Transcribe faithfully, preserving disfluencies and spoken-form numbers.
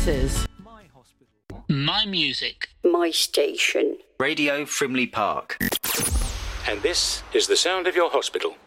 voices. My hospital. My music. My station. Radio Frimley Park. And this is the sound of your hospital.